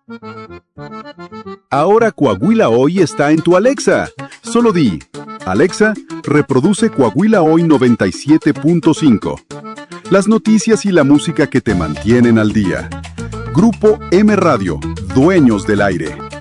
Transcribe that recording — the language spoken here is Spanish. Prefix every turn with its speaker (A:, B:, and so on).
A: Ahora Coahuila Hoy está en tu Alexa. Solo di, Alexa, reproduce Coahuila Hoy 97.5. Las noticias y la música que te mantienen al día. Grupo M Radio, dueños del aire.